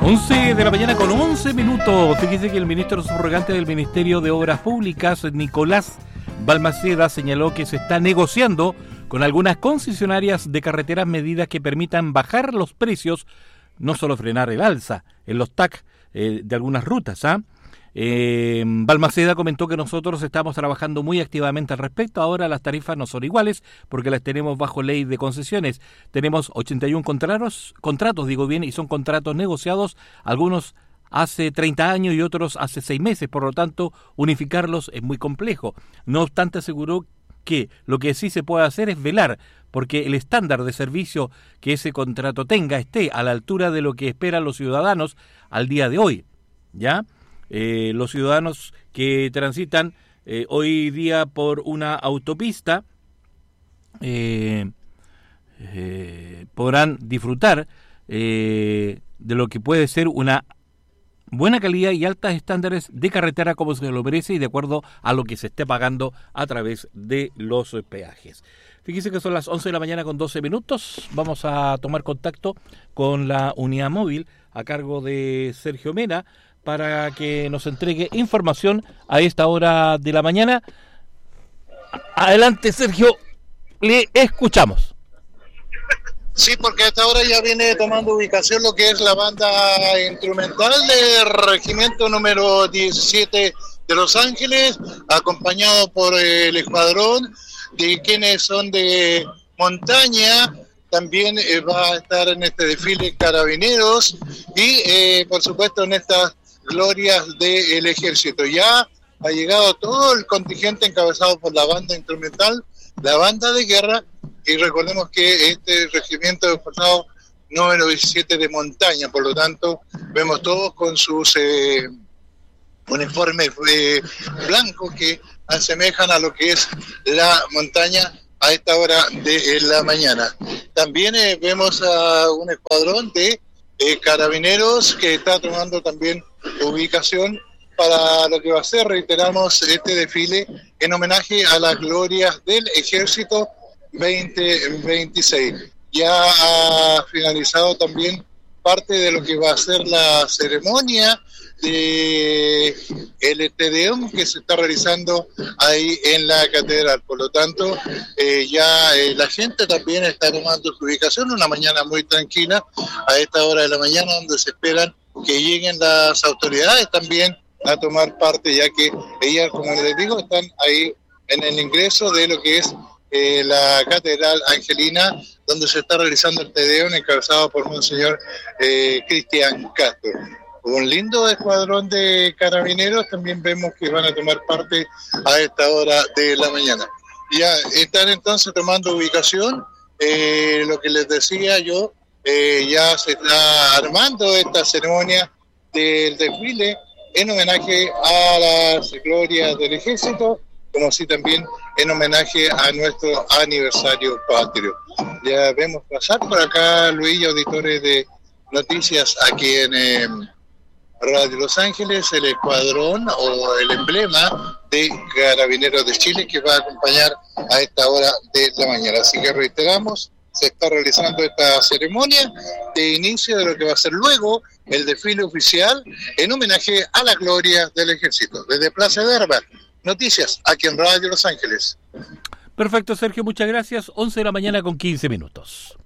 11 de la mañana con 11 minutos. Fíjese que el ministro subrogante del Ministerio de Obras Públicas, Nicolás Balmaceda, señaló que se está negociando con algunas concesionarias de carreteras medidas que permitan bajar los precios, no solo frenar el alza en los TAC de algunas rutas. Balmaceda comentó que nosotros estamos trabajando muy activamente al respecto. Ahora las tarifas no son iguales porque las tenemos bajo ley de concesiones. Tenemos 81 contratos, y son contratos negociados, algunos hace 30 años y otros hace 6 meses, por lo tanto unificarlos es muy complejo. No obstante, aseguró que lo que sí se puede hacer es velar porque el estándar de servicio que ese contrato tenga esté a la altura de lo que esperan los ciudadanos al día de hoy, ¿ya? Los ciudadanos que transitan hoy día por una autopista podrán disfrutar de lo que puede ser una buena calidad y altos estándares de carretera como se lo merece y de acuerdo a lo que se esté pagando a través de los peajes. Fíjese que son las 11 de la mañana con 12 minutos. Vamos a tomar contacto con la unidad móvil a cargo de Sergio Mena para que nos entregue información a esta hora de la mañana. Adelante, Sergio, le escuchamos. Sí, porque a esta hora ya viene tomando ubicación lo que es la banda instrumental del regimiento número 17 de Los Ángeles, acompañado por el escuadrón de quienes son de montaña. También va a estar en este desfile Carabineros y, por supuesto, en estas glorias del ejército. Ya ha llegado todo el contingente encabezado por la banda instrumental, la banda de guerra, y recordemos que este regimiento es pasado número 17 de montaña, por lo tanto vemos todos con sus uniformes blancos que asemejan a lo que es la montaña a esta hora de la mañana. También vemos a un escuadrón de carabineros que está tomando también ubicación para lo que va a ser, reiteramos, este desfile en homenaje a las glorias del Ejército 2026. Ya ha finalizado también parte de lo que va a ser la ceremonia de el Te-Deum que se está realizando ahí en la catedral. Por lo tanto, la gente también está tomando su ubicación, una mañana muy tranquila a esta hora de la mañana, donde se esperan que lleguen las autoridades también a tomar parte, ya que ellas, como les digo, están ahí en el ingreso de lo que es la Catedral Angelina, donde se está realizando el Te-Deum encabezado por Monseñor Cristian Castro. Un lindo escuadrón de carabineros también vemos que van a tomar parte a esta hora de la mañana. Ya están entonces tomando ubicación, lo que les decía yo, ya se está armando esta ceremonia del desfile en homenaje a las glorias del Ejército, como así también en homenaje a nuestro aniversario patrio. Ya vemos pasar por acá, Luis, auditores de noticias aquí en Radio Los Ángeles, el escuadrón o el emblema de Carabineros de Chile que va a acompañar a esta hora de la mañana. Así que reiteramos, se está realizando esta ceremonia de inicio de lo que va a ser luego el desfile oficial en homenaje a la gloria del Ejército. Desde Plaza de Armas, noticias aquí en Radio Los Ángeles. Perfecto, Sergio, muchas gracias. 11 de la mañana con 15 minutos.